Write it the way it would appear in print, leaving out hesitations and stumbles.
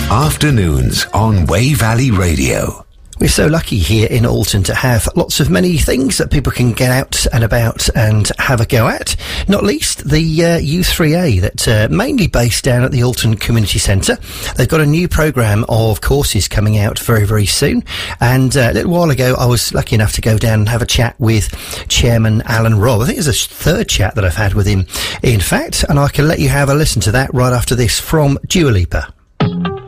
Afternoons on Way Valley Radio. We're so lucky here in Alton to have lots of many things that people can get out and about and have a go at. Not least the U3A that mainly based down at the Alton Community Centre. They've got a new programme of courses coming out very, very soon. And a little while ago, I was lucky enough to go down and have a chat with Chairman Alan Robb. I think it's a third chat that I've had with him, in fact. And I can let you have a listen to that right after this from Dua Lipa.